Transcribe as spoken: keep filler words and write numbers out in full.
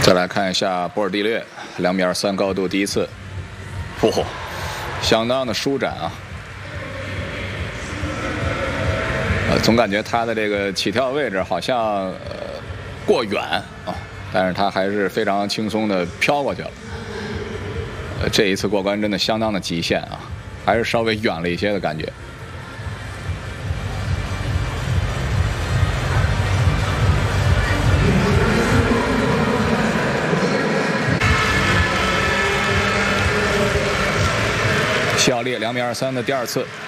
再来看一下波尔蒂略，两米二三高度第一次，嚯、哦，相当的舒展啊！呃，总感觉他的这个起跳位置好像呃过远啊，但是他还是非常轻松的飘过去了。呃，这一次过关真的相当的极限啊，还是稍微远了一些的感觉。 谢晓丽两米二三的第二次，